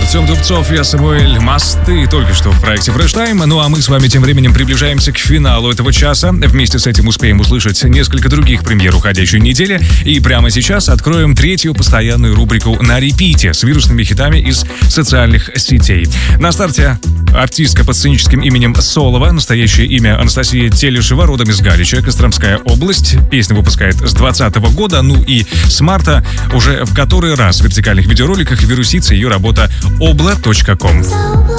Артем Дубцов, я Самуэль Масты, только что в проекте Fresh Time. Ну а мы с вами тем временем приближаемся к финалу этого часа. Вместе с этим успеем услышать несколько других премьер уходящей недели. И прямо сейчас откроем третью постоянную рубрику «На репите» с вирусными хитами из социальных сетей. На старте артистка под сценическим именем Солова, настоящее имя Анастасия Телешева, родом из Галича, Костромская область. Песню выпускает с 2020 года, ну и с марта уже в который раз в вертикальных видеороликах вирусится ее работа obla.com.